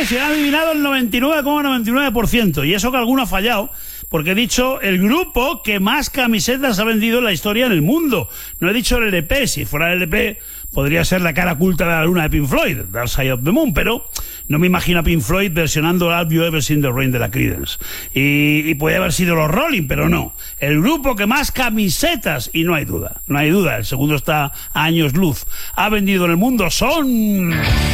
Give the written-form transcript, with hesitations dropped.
si han adivinado el 99,99%. Y eso que alguno ha fallado, porque he dicho el grupo que más camisetas ha vendido en la historia en el mundo. No he dicho el LP. Si fuera el LP, podría ser La cara oculta de la luna de Pink Floyd, Dark Side of the Moon, pero no me imagino a Pink Floyd versionando Have You Ever Seen the Rain de la Creedence. Y puede haber sido los Rolling, pero no. El grupo que más camisetas, y no hay duda, el segundo está a años luz, ha vendido en el mundo son...